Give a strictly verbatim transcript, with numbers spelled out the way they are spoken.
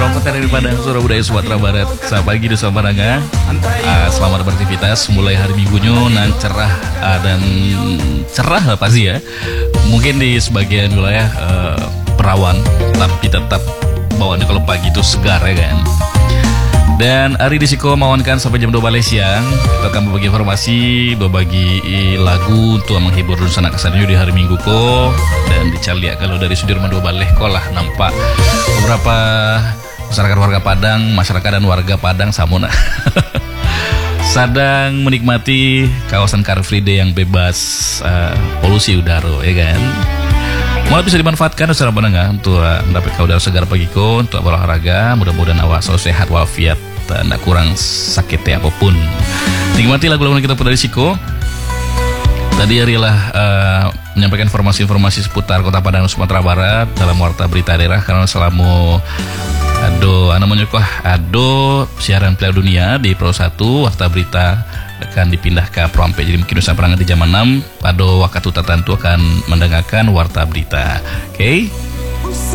Rompet dari Padang, Surabaya, Sumatera Barat. Selamat pagi di Samaranga. Uh, selamat beraktivitas mulai hari Minggunya nan cerah uh, dan cerah lah pasti ya. Mungkin di sebagian wilayah uh, perawan, tapi tetap bawaannya kalau pagi itu segar ya kan. Dan hari di Siko mawankan sampai jam dua belas siang. Kita akan berbagi informasi, berbagi lagu untuk menghibur sanak kesannya di hari Minggu ko. Dan dicari ya kalau dari Sudirman dua balik ko lah nampak beberapa masyarakat warga Padang, masyarakat dan warga Padang Samuna sedang menikmati kawasan Car Free Day yang bebas uh, polusi udara ya kan. Mulai bisa dimanfaatkan secara menengah untuk uh, mendapatkan udara segar pagi ko, untuk berolahraga. Mudah-mudahan awak selalu sehat walafiat, tidak kurang sakit ya apapun. Nikmati lagu-lagu kita dari Siko. Tadi Arilah uh, menyampaikan informasi-informasi seputar Kota Padang Sumatera Barat dalam warta berita daerah, karena selama ado namanya kok ado siaran Piala Dunia di Pro satu, warta berita akan dipindah ke Pro empat. Jadi mungkin usah perangan di jam enam pada waktu tertentu akan mendengarkan warta berita. Oke. Okay?